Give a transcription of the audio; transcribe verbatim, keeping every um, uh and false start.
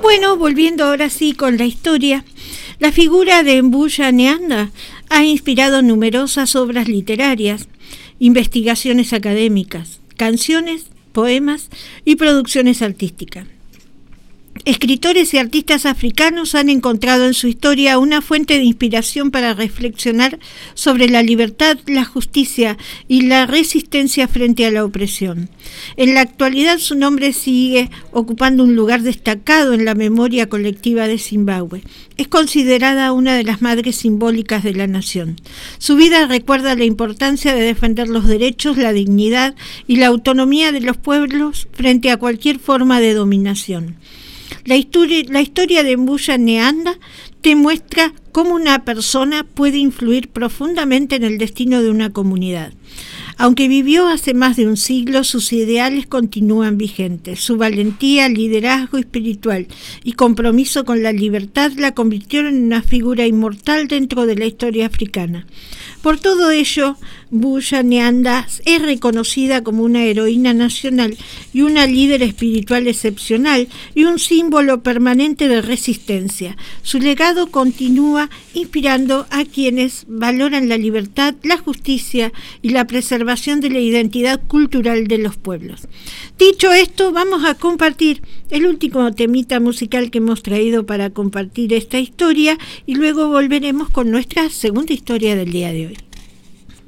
Bueno, volviendo ahora sí con la historia, la figura de Mbuya Nyanda ha inspirado numerosas obras literarias, investigaciones académicas, canciones, poemas y producciones artísticas. Escritores y artistas africanos han encontrado en su historia una fuente de inspiración para reflexionar sobre la libertad, la justicia y la resistencia frente a la opresión. En la actualidad su nombre sigue ocupando un lugar destacado en la memoria colectiva de Zimbabue. Es considerada una de las madres simbólicas de la nación. Su vida recuerda la importancia de defender los derechos, la dignidad y la autonomía de los pueblos frente a cualquier forma de dominación. La historia, la historia de Mbuya Nyanda te muestra cómo una persona puede influir profundamente en el destino de una comunidad. Aunque vivió hace más de un siglo, sus ideales continúan vigentes. Su valentía, liderazgo espiritual y compromiso con la libertad la convirtieron en una figura inmortal dentro de la historia africana. Por todo ello, Mbuya Nyanda es reconocida como una heroína nacional y una líder espiritual excepcional y un símbolo permanente de resistencia. Su legado continúa inspirando a quienes valoran la libertad, la justicia y la preservación de la identidad cultural de los pueblos. Dicho esto, vamos a compartir el último temita musical que hemos traído para compartir esta historia y luego volveremos con nuestra segunda historia del día de hoy.